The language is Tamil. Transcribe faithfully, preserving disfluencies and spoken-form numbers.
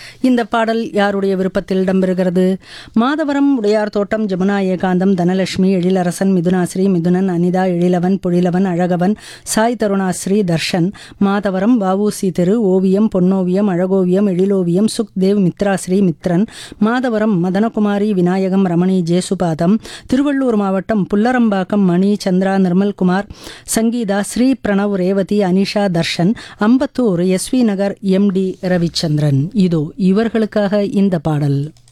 இந்த பாடல் யாருடைய விருப்பத்தில் இடம்பெறுகிறது? மாதவரம் உடையார் தோட்டம் ஜமுனா ஏகாந்தம் தனலட்சுமி எழிலரசன் மிதுனாஸ்ரீ மிதுனன் அனிதா எழிலவன் பொழிலவன் அழகவன் சாய் தருணாஸ்ரீ தர்ஷன். மாதவரம் வஉசி தெரு ஓவியம் பொன்னோவியம் அழகோவியம் எழிலோவியம் சுக்தேவ் மித்ராஸ்ரீ மித்ரன். மாதவரம் மதனகுமாரி விநாயகம் ரமணி ஜேசுபாதம். திருவள்ளூர் மாவட்டம் புல்லரம்பாக்கம் மணி சந்திரா நிர்மல்குமார் சங்கீதா ஸ்ரீ பிரணவ் ரேவதி அனிஷா தர்ஷன். அம்பத்தூர் எஸ்வி நகர் எம்டி ரவிச்சந்திரன். இதோ இவர்களுக்காக இந்த பாடல்.